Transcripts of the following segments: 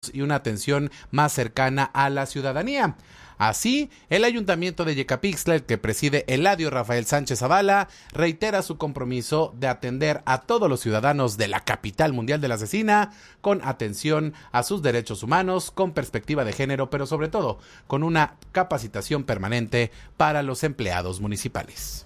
y una atención más cercana a la ciudadanía. Así, el Ayuntamiento de Yecapixtla, el que preside Eladio Rafael Sánchez Zavala, reitera su compromiso de atender a todos los ciudadanos de la capital mundial de la cecina con atención a sus derechos humanos, con perspectiva de género, pero sobre todo con una capacitación permanente para los empleados municipales.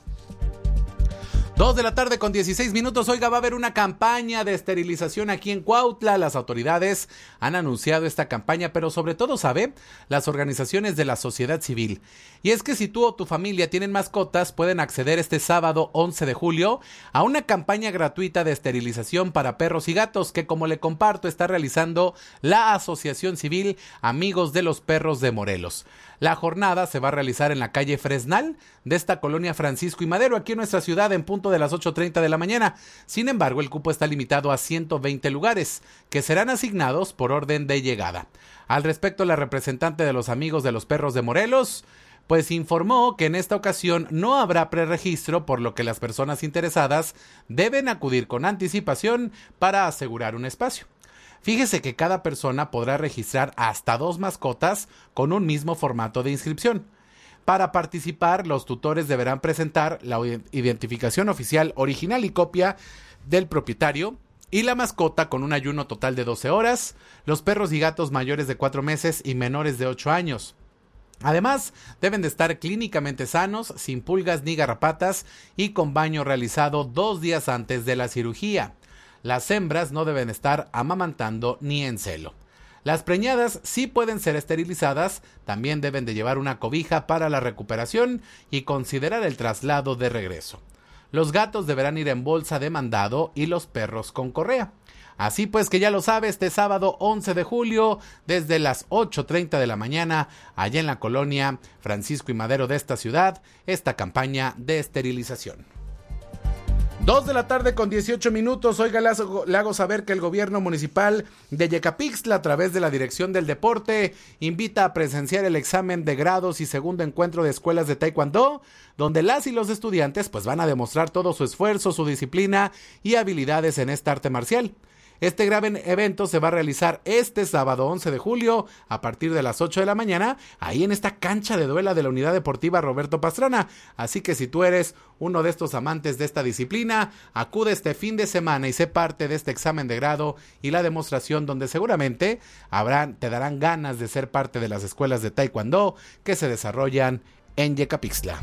2:16 p.m. Oiga, va a haber una campaña de esterilización aquí en Cuautla. Las autoridades han anunciado esta campaña, pero sobre todo, las organizaciones de la sociedad civil. Y es que si tú o tu familia tienen mascotas, pueden acceder este sábado 11 de julio a una campaña gratuita de esterilización para perros y gatos que, como le comparto, está realizando la Asociación Civil Amigos de los Perros de Morelos. La jornada se va a realizar en la calle Fresnal de esta colonia Francisco y Madero, aquí en nuestra ciudad, en punto de las 8:30 de la mañana. Sin embargo, el cupo está limitado a 120 lugares, que serán asignados por orden de llegada. Al respecto, la representante de los Amigos de los Perros de Morelos, pues informó que en esta ocasión no habrá preregistro, por lo que las personas interesadas deben acudir con anticipación para asegurar un espacio. Fíjese que cada persona podrá registrar hasta 2 mascotas con un mismo formato de inscripción. Para participar, los tutores deberán presentar la identificación oficial original y copia del propietario y la mascota con un ayuno total de 12 horas, los perros y gatos mayores de 4 meses y menores de 8 años. Además, deben de estar clínicamente sanos, sin pulgas ni garrapatas y con baño realizado 2 días antes de la cirugía. Las hembras no deben estar amamantando ni en celo. Las preñadas sí pueden ser esterilizadas, también deben de llevar una cobija para la recuperación y considerar el traslado de regreso. Los gatos deberán ir en bolsa de mandado y los perros con correa. Así pues que ya lo sabe, este sábado 11 de julio, desde las 8:30 de la mañana, allá en la colonia Francisco y Madero de esta ciudad, esta campaña de esterilización. 2:18 p.m. Oiga, le hago saber que el gobierno municipal de Yecapixtla, a través de la Dirección del Deporte, invita a presenciar el examen de grados y segundo encuentro de escuelas de Taekwondo, donde las y los estudiantes pues van a demostrar todo su esfuerzo, su disciplina y habilidades en esta arte marcial. Este gran evento se va a realizar este sábado 11 de julio a partir de las 8 de la mañana, ahí en esta cancha de duela de la Unidad Deportiva Roberto Pastrana. Así que si tú eres uno de estos amantes de esta disciplina, acude este fin de semana y sé parte de este examen de grado y la demostración, donde seguramente te darán ganas de ser parte de las escuelas de Taekwondo que se desarrollan en Yecapixtla.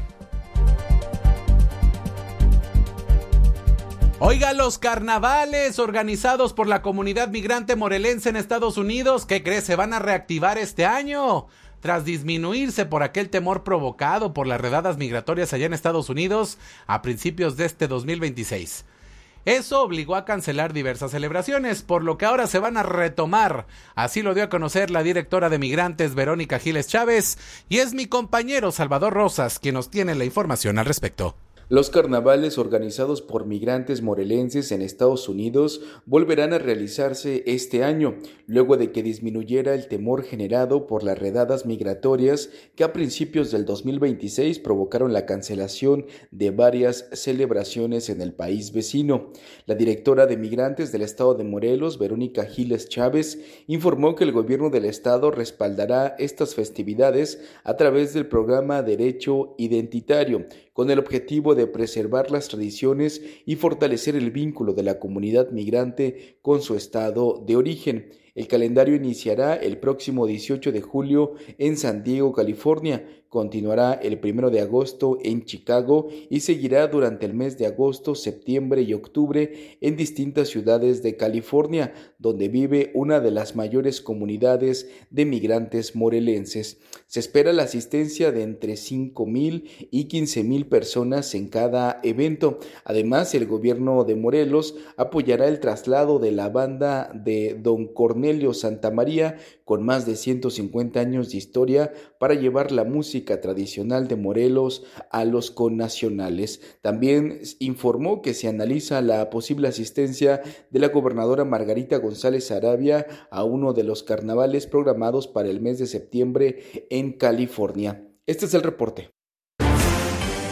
Oiga, los carnavales organizados por la comunidad migrante morelense en Estados Unidos, ¿qué cree? Se van a reactivar este año. Tras disminuirse por aquel temor provocado por las redadas migratorias allá en Estados Unidos a principios de este 2026. Eso obligó a cancelar diversas celebraciones, por lo que ahora se van a retomar. Así lo dio a conocer la directora de Migrantes, Verónica Giles Chávez, y es mi compañero Salvador Rosas quien nos tiene la información al respecto. Los carnavales organizados por migrantes morelenses en Estados Unidos volverán a realizarse este año, luego de que disminuyera el temor generado por las redadas migratorias que a principios del 2026 provocaron la cancelación de varias celebraciones en el país vecino. La directora de Migrantes del estado de Morelos, Verónica Giles Chávez, informó que el gobierno del estado respaldará estas festividades a través del programa Derecho Identitario, con el objetivo de preservar las tradiciones y fortalecer el vínculo de la comunidad migrante con su estado de origen. El calendario iniciará el próximo 18 de julio en San Diego, California, continuará el 1 de agosto en Chicago y seguirá durante el mes de agosto, septiembre y octubre en distintas ciudades de California, donde vive una de las mayores comunidades de migrantes morelenses. Se espera la asistencia de entre 5,000 y 15,000 personas en cada evento. Además, el gobierno de Morelos apoyará el traslado de la banda de Don Cornelio Santamaría, con más de 150 años de historia, para llevar la música tradicional de Morelos a los connacionales. También informó que se analiza la posible asistencia de la gobernadora Margarita González Arabia a uno de los carnavales programados para el mes de septiembre en California. Este es el reporte.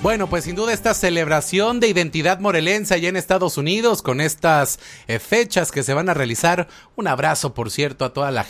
Bueno, pues sin duda esta celebración de identidad morelense allá en Estados Unidos con estas fechas que se van a realizar. Un abrazo, por cierto, a toda la